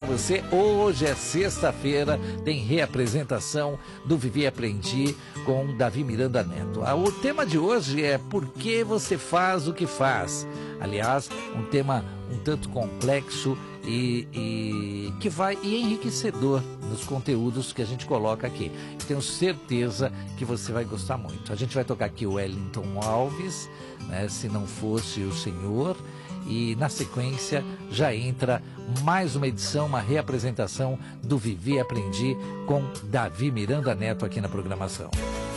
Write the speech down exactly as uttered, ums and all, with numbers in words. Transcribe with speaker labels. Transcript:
Speaker 1: você. Hoje é sexta-feira, tem reapresentação do Vivi e Aprendi com Davi Miranda Neto. O tema de hoje é Por que você faz o que faz? Aliás, um tema um tanto complexo e, e que vai e enriquecedor nos conteúdos que a gente coloca aqui. Tenho certeza que você vai gostar muito. A gente vai tocar aqui o Wellington Alves, né, Se Não Fosse o Senhor, e na sequência já entra mais uma edição, uma reapresentação do Vivi e Aprendi com Davi Miranda Neto aqui na programação.